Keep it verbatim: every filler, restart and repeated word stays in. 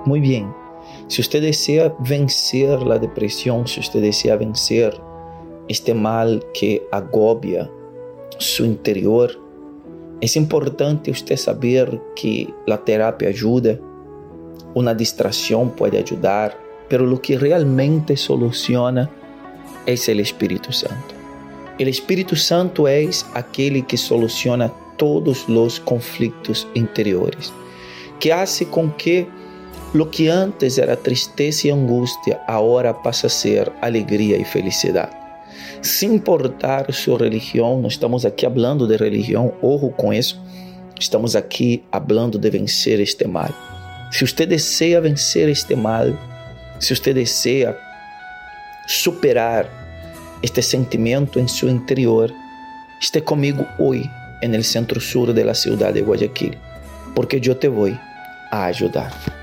Muy bien. Si usted desea vencer la depresión, si usted desea vencer este mal que agobia su interior, es importante usted saber que la terapia ayuda, una distracción puede ayudar, pero lo que realmente soluciona es el Espíritu Santo. El Espíritu Santo es aquel que soluciona todos los conflictos interiores, que hace con que lo que antes era tristeza y angustia, ahora pasa a ser alegría y felicidad. Sin importar su religión, no estamos aquí hablando de religión, ojo con eso, estamos aquí hablando de vencer este mal. Si usted desea vencer este mal, si usted desea superar este sentimiento en su interior, esté conmigo hoy en el centro sur de la ciudad de Guayaquil, porque yo te voy a ayudar.